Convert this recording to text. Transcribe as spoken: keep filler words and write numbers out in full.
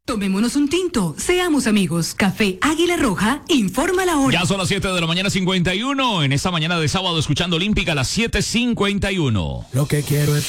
Tomémonos un tinto, seamos amigos. Café Águila Roja, informa la hora. Ya son las siete de la mañana cincuenta y uno. En esta mañana de sábado escuchando Olímpica a las siete cincuenta y uno. Lo que quiero es